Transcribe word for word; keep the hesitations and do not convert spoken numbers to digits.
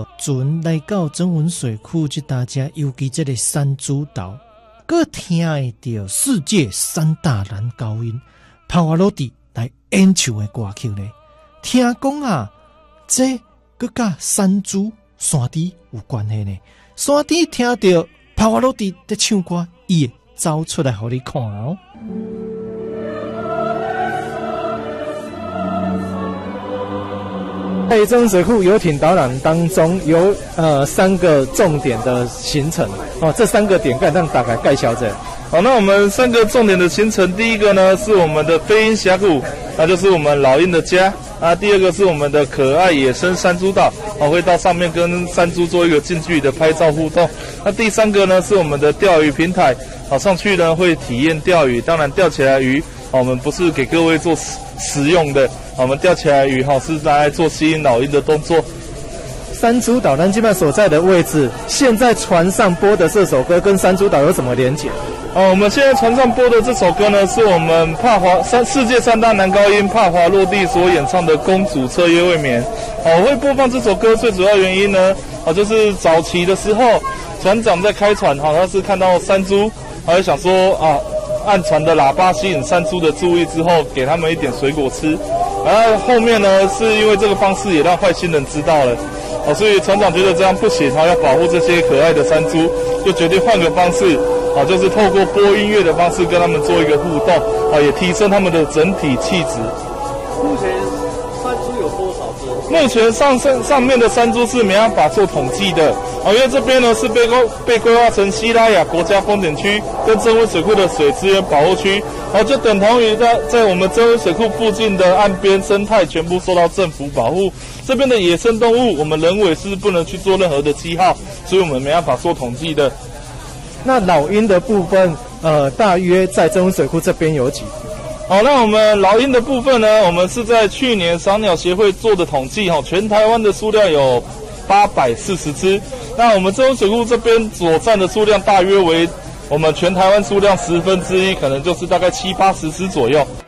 哦，船来到曾文水库这大家，尤其这个山猪岛，佮听会到世界三大男高音帕瓦罗蒂来演唱的歌曲呢。听讲啊，这佮甲山猪山猪有关系呢。山猪听到帕瓦罗蒂在唱歌，伊会走出来互你看哦。在曾文水库游艇导览当中有呃三个重点的行程哦，这三个点概让大概介绍者。 好，那我们三个重点的行程，第一个呢是我们的飞鹰峡谷，那就是我们老鹰的家啊。第二个是我们的可爱野生山猪岛，我会到上面跟山猪做一个近距离的拍照互动。那第三个呢是我们的钓鱼平台，好，上去呢会体验钓鱼，当然钓起来鱼，我们不是给各位做食用的，我们钓起来鱼哈是拿来做吸引老鹰的动作。 山猪岛咱今麦所在的位置，现在船上播的这首歌跟山猪岛有什么连结？ 哦，我们现在船上播的这首歌呢，是我们帕华三世界三大男高音帕华落地所演唱的《公主彻夜未眠》。哦，我会播放这首歌最主要原因呢，啊，就是早期的时候，船长在开船，哈，他是看到山猪，他就想说啊，按船的喇叭吸引山猪的注意之后，给他们一点水果吃。然后后面呢，是因为这个方式也让坏心人知道了。哦，所以船长觉得这样不行，他要保护这些可爱的山猪，就决定换个方式，啊，就是透过播音乐的方式跟他们做一个互动，啊，也提升他们的整体气质。 目前山猪有多少只？ 目前上上上面的山猪是没办法做统计的，啊，因为这边呢是被规被规划成西拉雅国家风景区跟曾文水库的水资源保护区，啊，就等同于在在我们曾文水库附近的岸边生态全部受到政府保护。这边的野生动物，我们人为是不能去做任何的记号，所以我们没办法做统计的。 那老鹰的部分，呃，大约在曾文水库这边有几？ 好，那我们老鹰的部分呢，我们是在去年赏鸟协会做的统计，哈，全台湾的数量有八百四十只。那我们曾文水库这边所占的数量大约为我们全台湾数量十分之一，可能就是大概七八十只左右。